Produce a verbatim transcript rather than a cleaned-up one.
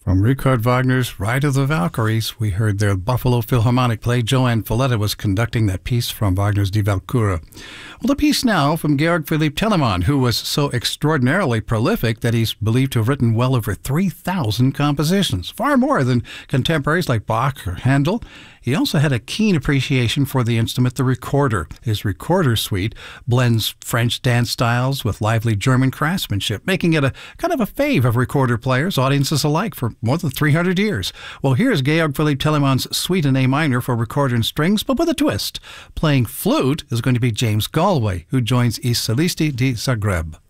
From Richard Wagner's Ride of the Valkyries, we heard their Buffalo Philharmonic play. Joanne Falletta was conducting that piece from Wagner's Die Walküre. Well, a piece now from Georg Philipp Telemann, who was so extraordinarily prolific that he's believed to have written well over three thousand compositions, far more than contemporaries like Bach or Handel. He also had a keen appreciation for the instrument, the recorder. His recorder suite blends French dance styles with lively German craftsmanship, making it a kind of a fave of recorder players, audiences alike, for more than three hundred years. Well, here's Georg Philipp Telemann's Suite in A minor for recorder and strings, but with a twist. Playing flute is going to be James Galway, who joins I Solisti di Zagreb.